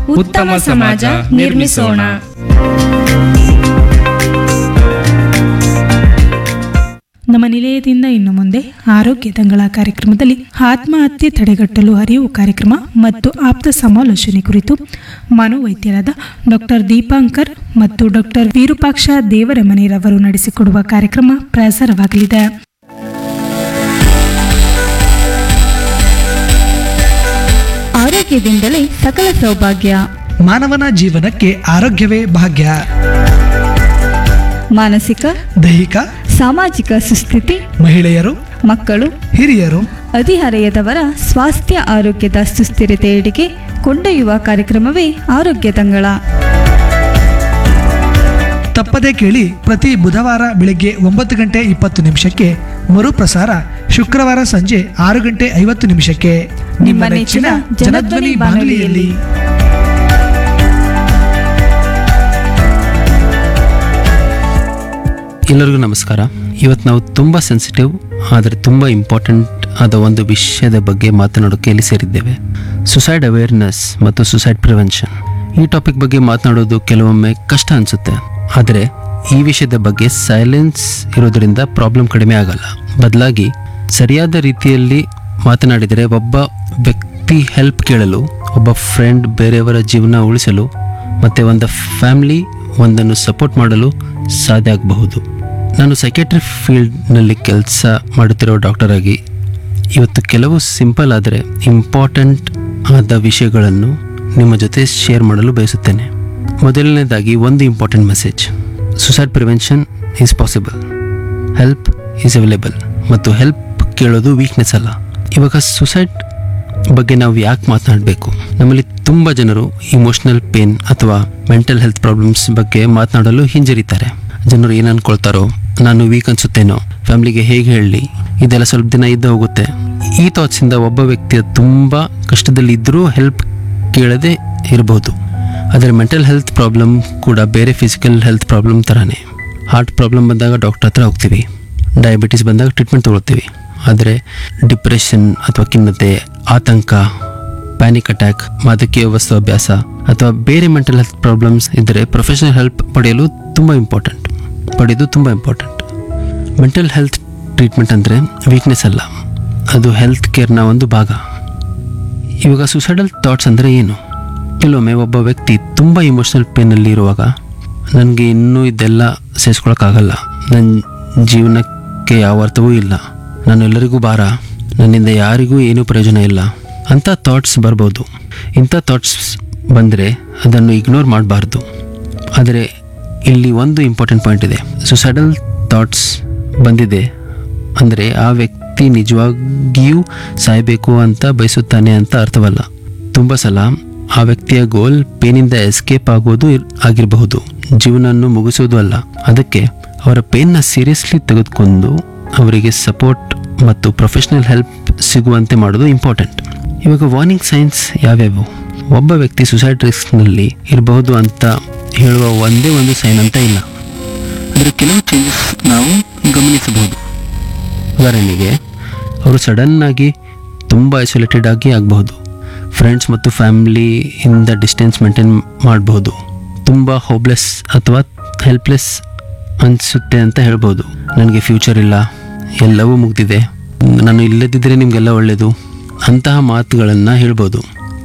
ಉತ್ತಮ ಸಮಾಜ ನಿರ್ಮಿಸೋಣ. ನಮ್ಮ ನಿಲಯದಿಂದ ಇನ್ನು ಮುಂದೆ ಆರೋಗ್ಯ ತಂಗಳ ಕಾರ್ಯಕ್ರಮದಲ್ಲಿ ಆತ್ಮಹತ್ಯೆ ತಡೆಗಟ್ಟಲು ಅರಿವು ಕಾರ್ಯಕ್ರಮ ಮತ್ತು ಆಪ್ತ ಸಮಾಲೋಚನೆ ಕುರಿತು ಮನೋವೈದ್ಯರಾದ ಡಾಕ್ಟರ್ ದೀಪಾಂಕರ್ ಮತ್ತು ಡಾಕ್ಟರ್ ವಿರೂಪಾಕ್ಷ ದೇವರಮನೆರವರು ನಡೆಸಿಕೊಡುವ ಕಾರ್ಯಕ್ರಮ ಪ್ರಸಾರವಾಗಲಿದೆ. ಆರೋಗ್ಯದಿಂದಲೇ ಸಕಲ ಸೌಭಾಗ್ಯ. ಮಾನವನ ಜೀವನಕ್ಕೆ ಆರೋಗ್ಯವೇ ಭಾಗ್ಯ. ಮಾನಸಿಕ, ದೈಹಿಕ, ಸಾಮಾಜಿಕ ಸುಸ್ಥಿತಿ, ಮಹಿಳೆಯರು, ಮಕ್ಕಳು, ಹಿರಿಯರು, ಹದಿಹರೆಯದವರ ಸ್ವಾಸ್ಥ್ಯ ಆರೋಗ್ಯದ ಸುಸ್ಥಿರತೆಯೆಡೆಗೆ ಕೊಂಡೊಯ್ಯುವ ಕಾರ್ಯಕ್ರಮವೇ ಆರೋಗ್ಯ ತಂಗಳ. ತಪ್ಪದೇ ಕೇಳಿ. ಪ್ರತಿ ಬುಧವಾರ ಬೆಳಗ್ಗೆ 9:20 ಮರುಪ್ರಸಾರ ಶುಕ್ರವಾರ ಸಂಜೆ 6:50 ನಿಮ್ಮ ನೆಚ್ಚಿನ ಜನಧ್ವನಿ ಬಾನುಲಿಯಲ್ಲಿ. ಎಲ್ಲರಿಗೂ ನಮಸ್ಕಾರ. ಇವತ್ತು ನಾವು ತುಂಬ ಸೆನ್ಸಿಟಿವ್ ಆದರೆ ತುಂಬ ಇಂಪಾರ್ಟೆಂಟ್ ಆದ ಒಂದು ವಿಷಯದ ಬಗ್ಗೆ ಮಾತನಾಡೋಕೆ ಇಲ್ಲಿ ಸೇರಿದ್ದೇವೆ. ಸುಸೈಡ್ ಅವೇರ್ನೆಸ್ ಮತ್ತು ಸುಸೈಡ್ ಪ್ರಿವೆನ್ಷನ್. ಈ ಟಾಪಿಕ್ ಬಗ್ಗೆ ಮಾತನಾಡೋದು ಕೆಲವೊಮ್ಮೆ ಕಷ್ಟ ಅನಿಸುತ್ತೆ, ಆದರೆ ಈ ವಿಷಯದ ಬಗ್ಗೆ ಸೈಲೆನ್ಸ್ ಇರೋದರಿಂದ ಪ್ರಾಬ್ಲಮ್ ಕಡಿಮೆ ಆಗಲ್ಲ. ಬದಲಾಗಿ ಸರಿಯಾದ ರೀತಿಯಲ್ಲಿ ಮಾತನಾಡಿದರೆ ಒಬ್ಬ ವ್ಯಕ್ತಿ ಹೆಲ್ಪ್ ಕೇಳಲು, ಒಬ್ಬ ಫ್ರೆಂಡ್ ಬೇರೆಯವರ ಜೀವನ ಉಳಿಸಲು ಮತ್ತು ಒಂದು ಫ್ಯಾಮಿಲಿ ಒಂದನ್ನು ಸಪೋರ್ಟ್ ಮಾಡಲು ಸಾಧ್ಯ ಆಗಬಹುದು. ನಾನು ಸೈಕ್ಯಾಟ್ರಿ ಫೀಲ್ಡ್ನಲ್ಲಿ ಕೆಲಸ ಮಾಡುತ್ತಿರೋ ಡಾಕ್ಟರ್ ಆಗಿ ಇವತ್ತು ಕೆಲವು ಸಿಂಪಲ್ ಆದರೆ ಇಂಪಾರ್ಟೆಂಟ್ ಆದ ವಿಷಯಗಳನ್ನು ನಿಮ್ಮ ಜೊತೆ ಶೇರ್ ಮಾಡಲು ಬಯಸುತ್ತೇನೆ. ಮೊದಲನೇದಾಗಿ ಒಂದು important message: suicide prevention is possible, help is available. ಮತ್ತು ಹೆಲ್ಪ್ ಕೇಳೋದು ವೀಕ್ನೆಸ್ ಅಲ್ಲ. ಇವಾಗ ಸುಸೈಡ್ ಬಗ್ಗೆ ನಾವು ಯಾಕೆ ಮಾತನಾಡಬೇಕು? ನಮ್ಮಲ್ಲಿ ತುಂಬ ಜನರು ಇಮೋಷ್ನಲ್ ಪೇನ್ ಅಥವಾ ಮೆಂಟಲ್ ಹೆಲ್ತ್ ಪ್ರಾಬ್ಲಮ್ಸ್ ಬಗ್ಗೆ ಮಾತನಾಡಲು ಹಿಂಜರಿತಾರೆ. ಜನರು ಏನು ಅಂದ್ಕೊಳ್ತಾರೋ, ನಾನು ವೀಕ್ ಅನಿಸುತ್ತೇನೋ, ಫ್ಯಾಮಿಲಿಗೆ ಹೇಗೆ ಹೇಳಲಿ, ಇದೆಲ್ಲ ಸ್ವಲ್ಪ ದಿನ ಇದ್ದು ಹೋಗುತ್ತೆ. ಈ ಥಾಟ್ಸಿಂದ ಒಬ್ಬ ವ್ಯಕ್ತಿಯ ತುಂಬ ಕಷ್ಟದಲ್ಲಿದ್ದರೂ ಹೆಲ್ಪ್ ಕೇಳದೆ ಇರಬಹುದು. ಆದರೆ ಮೆಂಟಲ್ ಹೆಲ್ತ್ ಪ್ರಾಬ್ಲಮ್ ಕೂಡ ಬೇರೆ ಫಿಸಿಕಲ್ ಹೆಲ್ತ್ ಪ್ರಾಬ್ಲಮ್ ಥರನೇ. ಹಾರ್ಟ್ ಪ್ರಾಬ್ಲಮ್ ಬಂದಾಗ ಡಾಕ್ಟರ್ ಹತ್ರ ಹೋಗ್ತೀವಿ, ಡಯಾಬಿಟಿಸ್ ಬಂದಾಗ ಟ್ರೀಟ್ಮೆಂಟ್ ತೊಗೊಳ್ತೀವಿ. ಆದರೆ ಡಿಪ್ರೆಷನ್ ಅಥವಾ ಖಿನ್ನತೆ, ಆತಂಕ, ಪ್ಯಾನಿಕ್ ಅಟ್ಯಾಕ್, ಮಾದಕೀಯ ವಸ್ತು ಅಭ್ಯಾಸ ಅಥವಾ ಬೇರೆ ಮೆಂಟಲ್ ಹೆಲ್ತ್ ಪ್ರಾಬ್ಲಮ್ಸ್ ಇದ್ದರೆ ಪ್ರೊಫೆಷನಲ್ ಹೆಲ್ಪ್ ಪಡೆಯೋದು ತುಂಬ ಇಂಪಾರ್ಟೆಂಟ್. ಮೆಂಟಲ್ ಹೆಲ್ತ್ ಟ್ರೀಟ್ಮೆಂಟ್ ಅಂದರೆ ವೀಕ್ನೆಸ್ ಅಲ್ಲ, ಅದು ಹೆಲ್ತ್ ಕೇರ್ನ ಒಂದು ಭಾಗ. ಇವಾಗ ಸುಸೈಡಲ್ ಥಾಟ್ಸ್ ಅಂದರೆ ಏನು? ಕೆಲವೊಮ್ಮೆ ಒಬ್ಬ ವ್ಯಕ್ತಿ ತುಂಬ ಇಮೋಷ್ನಲ್ ಪೇನಲ್ಲಿ ಇರುವಾಗ, ನನಗೆ ಇನ್ನೂ ಇದೆಲ್ಲ ಸಹಿಸ್ಕೊಳಕ್ಕಾಗಲ್ಲ, ನನ್ನ ಜೀವನಕ್ಕೆ ಯಾವ ಅರ್ಥವೂ ಇಲ್ಲ, ನಾನು ಎಲ್ಲರಿಗೂ ಭಾರ, ನನ್ನಿಂದ ಯಾರಿಗೂ ಏನೂ ಪ್ರಯೋಜನ ಇಲ್ಲ ಅಂಥ ಥಾಟ್ಸ್ ಬರ್ಬೋದು. ಇಂಥ ಥಾಟ್ಸ್ ಬಂದರೆ ಅದನ್ನು ಇಗ್ನೋರ್ ಮಾಡಬಾರ್ದು. ಆದರೆ ಇಲ್ಲಿ ಒಂದು ಇಂಪಾರ್ಟೆಂಟ್ ಪಾಯಿಂಟ್ ಇದೆ. ಸುಸೈಡಲ್ ಥಾಟ್ಸ್ ಬಂದಿದೆ ಅಂದರೆ ಆ ವ್ಯಕ್ತಿ ನಿಜವಾಗಿಯೂ ಸಾಯಬೇಕು ಅಂತ ಬಯಸುತ್ತಾನೆ ಅಂತ ಅರ್ಥವಲ್ಲ. ತುಂಬ ಸಲ ಆ ವ್ಯಕ್ತಿಯ ಗೋಲ್ ಪೇನಿಂದ ಎಸ್ಕೇಪ್ ಆಗೋದು ಆಗಿರಬಹುದು, ಜೀವನವನ್ನು ಮುಗಿಸೋದು ಅಲ್ಲ. ಅದಕ್ಕೆ ಅವರ ಪೇನ್ನ ಸೀರಿಯಸ್ಲಿ ತೆಗೆದುಕೊಂಡು ಅವರಿಗೆ ಸಪೋರ್ಟ್ ಮತ್ತು ಪ್ರೊಫೆಷ್ನಲ್ ಹೆಲ್ಪ್ ಸಿಗುವಂತೆ ಮಾಡೋದು ಇಂಪಾರ್ಟೆಂಟ್. ಇವಾಗ ವಾರ್ನಿಂಗ್ ಸೈನ್ಸ್ ಯಾವ್ಯಾವು? ಒಬ್ಬ ವ್ಯಕ್ತಿ ಸುಸೈಡ್ ರಿಸ್ಕ್ನಲ್ಲಿ ಇರಬಹುದು ಅಂತ ಹೇಳುವ ಒಂದೇ ಒಂದು ಸೈನ್ ಅಂತ ಇಲ್ಲ, ಆದರೆ ಕೆಲವು ಚೇಂಜಸ್ ನಾವು ಗಮನಿಸಬಹುದು. ಉದಾಹರಣೆಗೆ, ಅವರು ಸಡನ್ನಾಗಿ ತುಂಬ ಐಸೋಲೇಟೆಡ್ ಆಗಿ ಆಗಬಹುದು, ಫ್ರೆಂಡ್ಸ್ ಮತ್ತು ಫ್ಯಾಮಿಲಿಯಿಂದ ಡಿಸ್ಟೆನ್ಸ್ ಮೇಂಟೈನ್ ಮಾಡಬಹುದು, ತುಂಬ ಹೋಪ್ಲೆಸ್ ಅಥವಾ ಹೆಲ್ಪ್ಲೆಸ್ ಅನಿಸುತ್ತೆ ಅಂತ ಹೇಳ್ಬೋದು. ನನಗೆ ಫ್ಯೂಚರ್ ಇಲ್ಲ, ಎಲ್ಲವೂ ಮುಗ್ದಿದೆ, ನಾನು ಇಲ್ಲದಿದ್ದರೆ ನಿಮಗೆಲ್ಲ ಒಳ್ಳೆಯದು ಅಂತಹ ಮಾತುಗಳನ್ನು ಹೇಳ್ಬೋದು.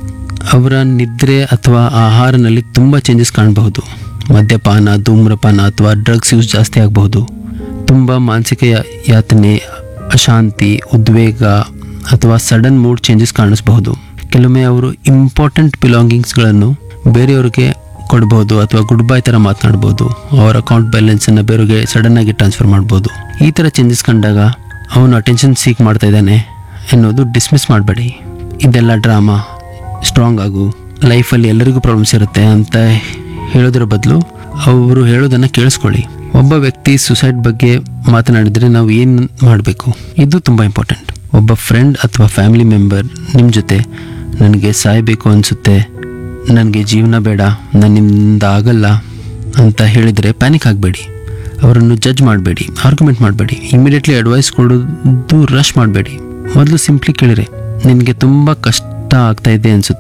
ಅವರ ನಿದ್ರೆ ಅಥವಾ ಆಹಾರನಲ್ಲಿ ತುಂಬ ಚೇಂಜಸ್ ಕಾಣಬಹುದು. ಮದ್ಯಪಾನ, ಧೂಮ್ರಪಾನ ಅಥವಾ ಡ್ರಗ್ಸ್ ಯೂಸ್ ಜಾಸ್ತಿ ಆಗಬಹುದು. ತುಂಬ ಮಾನಸಿಕ ಯಾತನೆ, ಅಶಾಂತಿ, ಉದ್ವೇಗ ಅಥವಾ ಸಡನ್ ಮೂಡ್ ಚೇಂಜಸ್ ಕಾಣಿಸಬಹುದು. ಕೆಲವೊಮ್ಮೆ ಅವರು ಇಂಪಾರ್ಟೆಂಟ್ ಬಿಲಾಂಗಿಂಗ್ಸ್ಗಳನ್ನು ಬೇರೆಯವ್ರಿಗೆ ಕೊಡ್ಬೋದು ಅಥವಾ ಗುಡ್ ಬೈ ಥರ ಮಾತನಾಡ್ಬೋದು. ಅವರ ಅಕೌಂಟ್ ಬ್ಯಾಲೆನ್ಸನ್ನು ಬೇರೆಯವ್ರಿಗೆ ಸಡನ್ನಾಗಿ ಟ್ರಾನ್ಸ್ಫರ್ ಮಾಡ್ಬೋದು. ಈ ಥರ ಚೇಂಜಸ್ ಕಂಡಾಗ ಅವನು ಅಟೆನ್ಷನ್ ಸೀಕ್ ಮಾಡ್ತಾ ಇದ್ದಾನೆ ಎನ್ನುವುದು ಡಿಸ್ಮಿಸ್ ಮಾಡಬೇಡಿ. ಇದೆಲ್ಲ ಡ್ರಾಮಾ, ಸ್ಟ್ರಾಂಗ್ ಆಗು, ಲೈಫಲ್ಲಿ ಎಲ್ಲರಿಗೂ ಪ್ರಾಬ್ಲಮ್ಸ್ ಇರುತ್ತೆ ಅಂತ ಹೇಳೋದ್ರ ಬದಲು ಅವರು ಹೇಳೋದನ್ನು ಕೇಳಿಸ್ಕೊಳ್ಳಿ. ಒಬ್ಬ ವ್ಯಕ್ತಿ ಸುಸೈಡ್ ಬಗ್ಗೆ ಮಾತನಾಡಿದರೆ ನಾವು ಏನು ಮಾಡಬೇಕು? ಇದು ತುಂಬ ಇಂಪಾರ್ಟೆಂಟ್. ಒಬ್ಬ ಫ್ರೆಂಡ್ ಅಥವಾ ಫ್ಯಾಮಿಲಿ ಮೆಂಬರ್ ನಿಮ್ಮ ಜೊತೆ ನನಗೆ ಸಾಯಬೇಕು ಅನಿಸುತ್ತೆ, ನನಗೆ ಜೀವನ ಬೇಡ, ನನ್ನಿಂದ ಆಗಲ್ಲ ಅಂತ ಹೇಳಿದರೆ ಪ್ಯಾನಿಕ್ ಆಗಬೇಡಿ. ಅವರನ್ನು ಜಡ್ಜ್ ಮಾಡಬೇಡಿ, ಆರ್ಗ್ಯುಮೆಂಟ್ ಮಾಡಬೇಡಿ, ಇಮಿಡಿಯೇಟ್ಲಿ ಅಡ್ವೈಸ್ ಕೊಡೋದು ರಶ್ ಮಾಡಬೇಡಿ. ಮೊದಲು ಸಿಂಪ್ಲಿ ಕೇಳಿರಿ, ನಿನಗೆ ತುಂಬ ಕಷ್ಟ ಆಗ್ತಾ ಇದೆ ಅನಿಸುತ್ತೆ,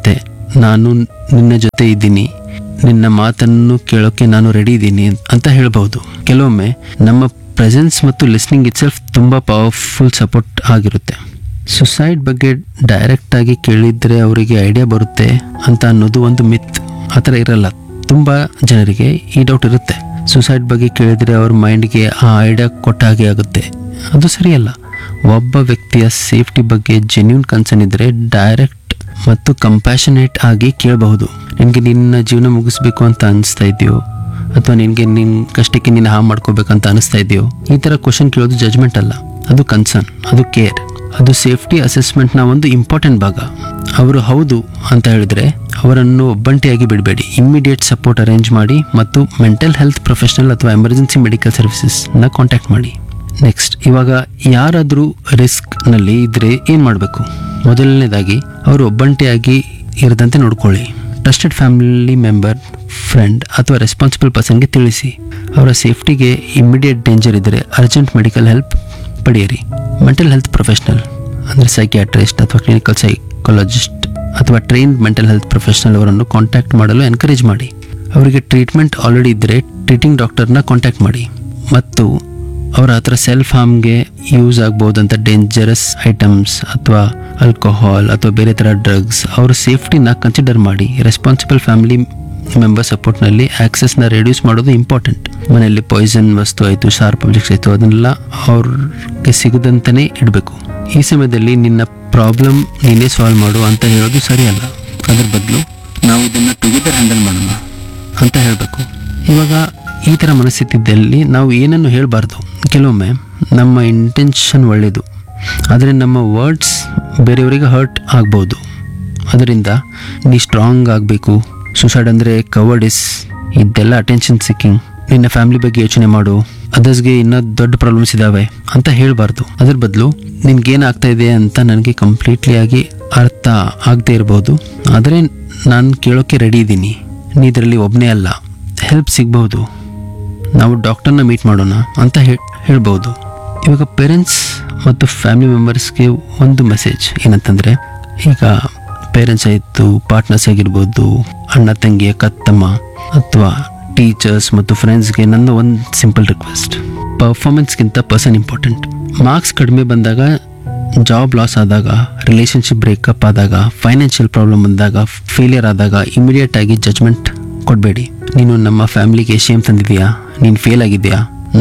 ನಾನು ನಿನ್ನ ಜೊತೆ ಇದ್ದೀನಿ, ನಿನ್ನ ಮಾತನ್ನು ಕೇಳೋಕ್ಕೆ ನಾನು ರೆಡಿ ಇದ್ದೀನಿ ಅಂತ ಹೇಳ್ಬೋದು. ಕೆಲವೊಮ್ಮೆ ನಮ್ಮ ಪ್ರೆಸೆನ್ಸ್ ಮತ್ತು ಲಿಸ್ನಿಂಗ್ ಇಟ್ಸೆಲ್ಫ್ ತುಂಬ ಪವರ್ಫುಲ್ ಸಪೋರ್ಟ್ ಆಗಿರುತ್ತೆ. ಸುಸೈಡ್ ಬಗ್ಗೆ ಡೈರೆಕ್ಟಾಗಿ ಕೇಳಿದರೆ ಅವರಿಗೆ ಐಡಿಯಾ ಬರುತ್ತೆ ಅಂತ ಅನ್ನೋದು ಒಂದು ಮಿತ್. ಆ ಥರ ಇರಲ್ಲ. ತುಂಬ ಜನರಿಗೆ ಈ ಡೌಟ್ ಇರುತ್ತೆ, ಸುಸೈಡ್ ಬಗ್ಗೆ ಕೇಳಿದರೆ ಅವ್ರ ಮೈಂಡ್ಗೆ ಆ ಐಡಿಯಾ ಕೊಟ್ಟ ಹಾಗೆ ಆಗುತ್ತೆ. ಅದು ಸರಿಯಲ್ಲ. ಒಬ್ಬ ವ್ಯಕ್ತಿಯ ಸೇಫ್ಟಿ ಬಗ್ಗೆ ಜೆನ್ಯೂನ್ ಕನ್ಸರ್ನ್ ಇದ್ದರೆ ಡೈರೆಕ್ಟ್ ಮತ್ತು ಕಂಪ್ಯಾಷನೇಟ್ ಆಗಿ ಕೇಳಬಹುದು. ನಿನಗೆ ನಿನ್ನ ಜೀವನ ಮುಗಿಸ್ಬೇಕು ಅಂತ ಅನಿಸ್ತಾ ಇದೆಯೋ, ಅಥವಾ ನಿನಗೆ ನಿನ್ನ ಕಷ್ಟಕ್ಕೆ ನೀನು ಹಾಂ ಮಾಡ್ಕೋಬೇಕಂತ ಅನಿಸ್ತಾ ಇದೆಯೋ, ಈ ಥರ ಕ್ವಶನ್ ಕೇಳೋದು ಜಜ್ಮೆಂಟ್ ಅಲ್ಲ, ಅದು ಕನ್ಸರ್ನ್, ಅದು ಕೇರ್, ಅದು ಸೇಫ್ಟಿ ಅಸೆಸ್ಮೆಂಟ್ನ ಒಂದು ಇಂಪಾರ್ಟೆಂಟ್ ಭಾಗ. ಅವರು ಹೌದು ಅಂತ ಹೇಳಿದ್ರೆ ಅವರನ್ನು ಒಬ್ಬಂಟಿಯಾಗಿ ಬಿಡಬೇಡಿ. ಇಮ್ಮಿಡಿಯೇಟ್ ಸಪೋರ್ಟ್ ಅರೇಂಜ್ ಮಾಡಿ ಮತ್ತು ಮೆಂಟಲ್ ಹೆಲ್ತ್ ಪ್ರೊಫೆಷನಲ್ ಅಥವಾ ಎಮರ್ಜೆನ್ಸಿ ಮೆಡಿಕಲ್ ಸರ್ವಿಸಸ್ನ ಕಾಂಟ್ಯಾಕ್ಟ್ ಮಾಡಿ. ನೆಕ್ಸ್ಟ್, ಇವಾಗ ಯಾರಾದರೂ ರಿಸ್ಕ್ನಲ್ಲಿ ಇದ್ದರೆ ಏನು ಮಾಡಬೇಕು? ಮೊದಲನೇದಾಗಿ ಅವರು ಒಬ್ಬಂಟಿಯಾಗಿ ಇರದಂತೆ ನೋಡ್ಕೊಳ್ಳಿ. ಟ್ರಸ್ಟೆಡ್ ಫ್ಯಾಮಿಲಿ ಮೆಂಬರ್, ಫ್ರೆಂಡ್ ಅಥವಾ ರೆಸ್ಪಾನ್ಸಿಬಲ್ ಪರ್ಸನ್ಗೆ ತಿಳಿಸಿ. ಅವರ ಸೇಫ್ಟಿಗೆ ಇಮ್ಮಿಡಿಯೇಟ್ ಡೇಂಜರ್ ಇದ್ದರೆ ಅರ್ಜೆಂಟ್ ಮೆಡಿಕಲ್ ಹೆಲ್ಪ್ ಪಡೆಯಿರಿ. ಮೆಂಟಲ್ ಹೆಲ್ತ್ ಪ್ರೊಫೆಷನಲ್ ಅಂದರೆ ಸೈಕಿಯಾಟ್ರಿಸ್ಟ್ ಅಥವಾ ಕ್ಲಿನಿಕಲ್ ಸೈಕಾಲಜಿಸ್ಟ್ ಅಥವಾ ಟ್ರೈನ್ಡ್ ಮೆಂಟಲ್ ಹೆಲ್ತ್ ಪ್ರೊಫೆಷನಲ್ ಅವರನ್ನು ಕಾಂಟ್ಯಾಕ್ಟ್ ಮಾಡಲು ಎನ್ಕರೇಜ್ ಮಾಡಿ. ಅವರಿಗೆ ಟ್ರೀಟ್ಮೆಂಟ್ ಆಲ್ರೆಡಿ ಇದ್ದರೆ ಟ್ರೀಟಿಂಗ್ ಡಾಕ್ಟರ್ನ ಕಾಂಟ್ಯಾಕ್ಟ್ ಮಾಡಿ. ಮತ್ತು ಅವರ ಹತ್ರ ಸೆಲ್ಫ್ ಹಾರ್ಮ್ಗೆ ಯೂಸ್ ಆಗ್ಬೋದಂಥ ಡೇಂಜರಸ್ ಐಟಮ್ಸ್ ಅಥವಾ ಆಲ್ಕೋಹಾಲ್ ಅಥವಾ ಬೇರೆ ಥರ ಡ್ರಗ್ಸ್, ಅವರ ಸೇಫ್ಟಿನ ಕನ್ಸಿಡರ್ ಮಾಡಿ. ರೆಸ್ಪಾನ್ಸಿಬಲ್ ಫ್ಯಾಮಿಲಿ ಮೆಂಬರ್ ಸಪೋರ್ಟ್ನಲ್ಲಿ ಆಕ್ಸೆಸ್ನ ರೆಡ್ಯೂಸ್ ಮಾಡೋದು ಇಂಪಾರ್ಟೆಂಟ್. ಮನೆಯಲ್ಲಿ ಪಾಯ್ಸನ್ ವಸ್ತು ಆಯಿತು, ಶಾರ್ಪ್ ಆಬ್ಜೆಕ್ಟ್ಸ್ ಆಯಿತು, ಅದನ್ನೆಲ್ಲ ಅವ್ರಿಗೆ ಸಿಗದಂತಲೇ ಇಡಬೇಕು. ಈ ಸಮಯದಲ್ಲಿ ನಿನ್ನ ಪ್ರಾಬ್ಲಮ್ ನೀನೇ ಸಾಲ್ವ್ ಮಾಡು ಅಂತ ಹೇಳೋದು ಸರಿಯಲ್ಲ. ಅದರ ಬದಲು ನಾವು ಇದನ್ನು ಟುಗೆದರ್ ಹ್ಯಾಂಡಲ್ ಮಾಡೋಣ ಅಂತ ಹೇಳಬೇಕು. ಇವಾಗ ಈ ಥರ ಮನಸ್ಥಿತಿಯಲ್ಲಿ ನಾವು ಏನನ್ನು ಹೇಳಬಾರ್ದು. ಕೆಲವೊಮ್ಮೆ ನಮ್ಮ ಇಂಟೆನ್ಷನ್ ಒಳ್ಳೆಯದು, ಆದರೆ ನಮ್ಮ ವರ್ಡ್ಸ್ ಬೇರೆಯವರಿಗೆ ಹರ್ಟ್ ಆಗ್ಬೋದು. ಅದರಿಂದ ನೀ ಸ್ಟ್ರಾಂಗ್ ಆಗಬೇಕು, ಸುಸೈಡ್ ಅಂದರೆ ಕವರ್ಡಿಸ್, ಇದೆಲ್ಲ ಅಟೆನ್ಷನ್ ಸಿಕ್ಕಿಂಗ್, ನಿನ್ನ ಫ್ಯಾಮಿಲಿ ಬಗ್ಗೆ ಯೋಚನೆ ಮಾಡು, ಅದರ್ಸ್ಗೆ ಇನ್ನೂ ದೊಡ್ಡ ಪ್ರಾಬ್ಲಮ್ಸ್ ಇದ್ದಾವೆ ಅಂತ ಹೇಳಬಾರ್ದು. ಅದ್ರ ಬದಲು ನಿನ್ಗೇನಾಗ್ತಾ ಇದೆ ಅಂತ ನನಗೆ ಕಂಪ್ಲೀಟ್ಲಿ ಆಗಿ ಅರ್ಥ ಆಗದೆ ಇರ್ಬೋದು, ಆದರೆ ನಾನು ಕೇಳೋಕ್ಕೆ ರೆಡಿ ಇದ್ದೀನಿ, ನೀ ಇದರಲ್ಲಿ ಒಬ್ಬನೇ ಅಲ್ಲ, ಹೆಲ್ಪ್ ಸಿಗ್ಬಹುದು, ನಾವು ಡಾಕ್ಟರ್ನ ಮೀಟ್ ಮಾಡೋಣ ಅಂತ ಹೇಳ್ಬೋದು. ಇವಾಗ ಪೇರೆಂಟ್ಸ್ ಮತ್ತು ಫ್ಯಾಮಿಲಿ ಮೆಂಬರ್ಸ್ಗೆ ಒಂದು ಮೆಸೇಜ್ ಏನಂತಂದರೆ, ಈಗ ಪೇರೆಂಟ್ಸ್ ಆಯಿತು, ಪಾರ್ಟ್ನರ್ಸ್ ಆಗಿರ್ಬೋದು, ಅಣ್ಣ ತಂಗಿ, ಅಕ್ಕ-ತಮ್ಮ ಅಥವಾ ಟೀಚರ್ಸ್ ಮತ್ತು ಫ್ರೆಂಡ್ಸ್ಗೆ ನನ್ನ ಒಂದು simple request: ಪರ್ಫಾರ್ಮೆನ್ಸ್ಗಿಂತ person important. Marks ಕಡಿಮೆ ಬಂದಾಗ, ಜಾಬ್ ಲಾಸ್ ಆದಾಗ, ರಿಲೇಷನ್ಶಿಪ್ ಬ್ರೇಕಪ್ ಆದಾಗ, ಫೈನಾನ್ಷಿಯಲ್ ಪ್ರಾಬ್ಲಮ್ ಬಂದಾಗ, ಫೇಲಿಯರ್ ಆದಾಗ ಇಮಿಡಿಯೇಟ್ ಆಗಿ ಜಜ್ಮೆಂಟ್ ಕೊಡಬೇಡಿ. ನೀನು ನಮ್ಮ ಫ್ಯಾಮಿಲಿಗೆ ಶೇಮ್ ತಂದಿದೆಯಾ, ನೀನು ಫೇಲ್ ಆಗಿದೆಯಾ,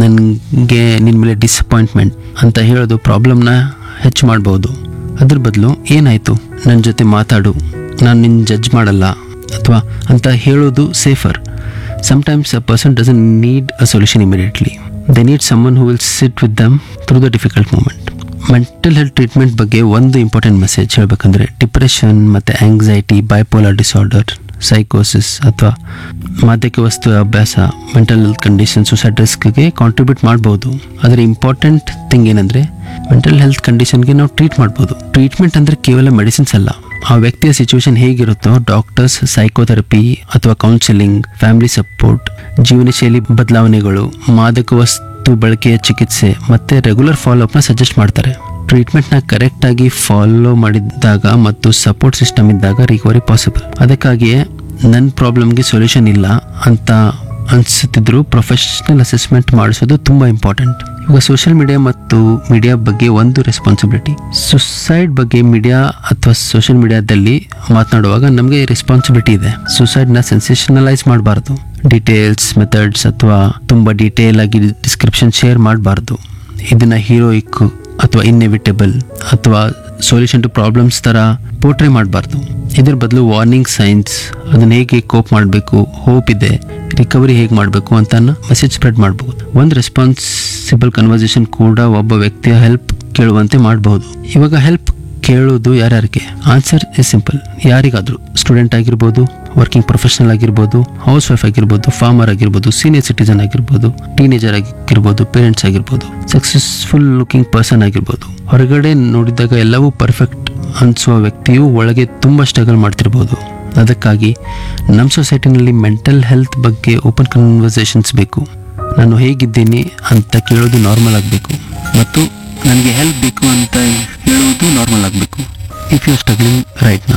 ನನಗೆ ನಿನ್ನ ಮೇಲೆ ಡಿಸಪಾಯಿಂಟ್ಮೆಂಟ್ ಅಂತ ಹೇಳೋದು ಪ್ರಾಬ್ಲಮ್ನ ಹೆಚ್ಚು ಮಾಡ್ಬೋದು. ಅದ್ರ ಬದಲು ಏನಾಯಿತು, ನನ್ನ ಜೊತೆ ಮಾತಾಡು, ನಾನು ನಿನ್ನ ಜಡ್ಜ್ ಮಾಡಲ್ಲ ಅಥವಾ ಅಂತ ಹೇಳೋದು safer. Sometimes a person doesn't need a solution immediately. They need someone who will sit with them through the difficult moment. Mental health treatment ಬಗ್ಗೆ ಒಂದು ಇಂಪಾರ್ಟೆಂಟ್ ಮೆಸೇಜ್ ಹೇಳಬೇಕಂದ್ರೆ, ಡಿಪ್ರೆಷನ್ ಮತ್ತು ಆಂಗ್ಸೈಟಿ, ಬೈಪೋಲಾರ್ ಡಿಸಾರ್ಡರ್, ಸೈಕೋಸಿಸ್ ಅಥವಾ ಮಾದಕ ವಸ್ತು ಅಭ್ಯಾಸ, mental health condition suicide ರಿಸ್ಕ್ಗೆ contribute ಮಾಡ್ಬೋದು. ಆದರೆ ಇಂಪಾರ್ಟೆಂಟ್ ಥಿಂಗ್ ಏನಂದರೆ, ಮೆಂಟಲ್ ಹೆಲ್ತ್ ಕಂಡೀಷನ್ಗೆ ನಾವು ಟ್ರೀಟ್ ಮಾಡ್ಬೋದು. ಟ್ರೀಟ್ಮೆಂಟ್ ಅಂದರೆ ಕೇವಲ ಮೆಡಿಸಿನ್ಸ್ ಅಲ್ಲ. ಆ ವ್ಯಕ್ತಿಯ ಸಿಚುವೇಶನ್ ಹೇಗಿರುತ್ತೋ ಡಾಕ್ಟರ್ಸ್ ಸೈಕೋಥೆರಪಿ ಅಥವಾ ಕೌನ್ಸಿಲಿಂಗ್, ಫ್ಯಾಮಿಲಿ ಸಪೋರ್ಟ್, ಜೀವನ ಶೈಲಿ ಬದಲಾವಣೆಗಳು, ಮಾದಕ ವಸ್ತು ಬಳಕೆಯ ಚಿಕಿತ್ಸೆ ಮತ್ತು ರೆಗ್ಯುಲರ್ ಫಾಲೋಅಪ್ನ ಸಜೆಸ್ಟ್ ಮಾಡ್ತಾರೆ. ಟ್ರೀಟ್ಮೆಂಟ್ನ ಕರೆಕ್ಟಾಗಿ ಫಾಲೋ ಮಾಡಿದಾಗ ಮತ್ತು ಸಪೋರ್ಟ್ ಸಿಸ್ಟಮ್ ಇದ್ದಾಗ ರಿಕವರಿ ಪಾಸಿಬಲ್. ಅದಕ್ಕಾಗಿಯೇ ನನ್ನ ಪ್ರಾಬ್ಲಮ್ಗೆ ಸೊಲ್ಯೂಷನ್ ಇಲ್ಲ ಅಂತ ಅನಿಸುತ್ತಿದ್ರು ಪ್ರೊಫೆಷ್ನಲ್ ಅಸೆಸ್ಮೆಂಟ್ ಮಾಡಿಸೋದು ತುಂಬ ಇಂಪಾರ್ಟೆಂಟ್. ಇವಾಗ ಸೋಷಿಯಲ್ ಮೀಡಿಯಾ ಬಗ್ಗೆ ಒಂದು ರೆಸ್ಪಾನ್ಸಿಬಿಲಿಟಿ. ಸುಸೈಡ್ ಬಗ್ಗೆ ಮೀಡಿಯಾ ಅಥವಾ ಸೋಷಿಯಲ್ ಮೀಡಿಯಾದಲ್ಲಿ ಮಾತನಾಡುವಾಗ ನಮಗೆ ರೆಸ್ಪಾನ್ಸಿಬಿಲಿಟಿ ಇದೆ. ಸುಸೈಡ್ನ ಸೆನ್ಸೇಷನಲೈಸ್ ಮಾಡಬಾರ್ದು. ಡೀಟೇಲ್ಸ್, ಮೆಥಡ್ಸ್ ಅಥವಾ ತುಂಬ ಡೀಟೇಲ್ ಆಗಿ ಡಿಸ್ಕ್ರಿಪ್ಷನ್ ಶೇರ್ ಮಾಡಬಾರ್ದು. ಇದನ್ನು ಹೀರೋಯಿಕ್ ಅಥವಾ ಇನ್ಎವಿಟೇಬಲ್ ಅಥವಾ ಸೊಲ್ಯೂಷನ್ ಟು ಪ್ರಾಬ್ಲಮ್ಸ್ ಥರ ಪೋರ್ಟ್ರೇ ಮಾಡಬಾರ್ದು. ಇದರ ಬದಲು ವಾರ್ನಿಂಗ್ ಸೈನ್ಸ್, ಅದನ್ನು ಹೇಗೆ ಕೋಪ್ ಮಾಡಬೇಕು, ಹೋಪ್ ಇದೆ, ರಿಕವರಿ ಹೇಗೆ ಮಾಡಬೇಕು ಅಂತ ಮೆಸೇಜ್ ಸ್ಪ್ರೆಡ್ ಮಾಡ್ಬೋದು. ಒಂದು ರೆಸ್ಪಾನ್ಸಿಬಲ್ ಕನ್ವರ್ಸೇಷನ್ ಕೂಡ ಒಬ್ಬ ವ್ಯಕ್ತಿಯ ಹೆಲ್ಪ್ ಕೇಳುವಂತೆ ಮಾಡಬಹುದು. ಇವಾಗ ಹೆಲ್ಪ್ ಕೇಳೋದು ಯಾರ್ಯಾರಿಗೆ? Answer is simple. ಯಾರಿಗಾದರೂ, ಸ್ಟೂಡೆಂಟ್ ಆಗಿರ್ಬೋದು, ವರ್ಕಿಂಗ್ ಪ್ರೊಫೆಷನಲ್ ಆಗಿರ್ಬೋದು, ಹೌಸ್ ವೈಫ್ ಆಗಿರ್ಬೋದು, ಫಾರ್ಮರ್ ಆಗಿರ್ಬೋದು, ಸೀನಿಯರ್ ಸಿಟಿಸನ್ ಆಗಿರ್ಬೋದು, ಟೀನೇಜರ್ ಆಗಿರ್ಬೋದು, ಪೇರೆಂಟ್ಸ್ ಆಗಿರ್ಬೋದು, ಸಕ್ಸಸ್ಫುಲ್ ಲುಕಿಂಗ್ ಪರ್ಸನ್ ಆಗಿರ್ಬೋದು. ಹೊರಗಡೆ ನೋಡಿದಾಗ ಎಲ್ಲವೂ ಪರ್ಫೆಕ್ಟ್ ಅನಿಸುವ ವ್ಯಕ್ತಿಯು ಒಳಗೆ ತುಂಬ ಸ್ಟ್ರಗಲ್ ಮಾಡ್ತಿರ್ಬೋದು. ಅದಕ್ಕಾಗಿ ನಮ್ಮ ಸೊಸೈಟಿನಲ್ಲಿ ಮೆಂಟಲ್ ಹೆಲ್ತ್ ಬಗ್ಗೆ ಓಪನ್ ಕನ್ವರ್ಸೇಷನ್ಸ್ ಬೇಕು. ನಾನು ಹೇಗಿದ್ದೀನಿ ಅಂತ ಕೇಳೋದು ನಾರ್ಮಲ್ ಆಗಬೇಕು ಮತ್ತು ನನಗೆ ಹೆಲ್ಪ್ ಬೇಕು ಅಂತ ಹೇಳೋದು ನಾರ್ಮಲ್ ಆಗಬೇಕು. If you are struggling right now,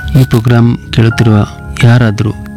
ಈ ಪ್ರೋಗ್ರಾಮ್ ಕೇಳುತ್ತಿರುವ ಯಾರಾದರೂ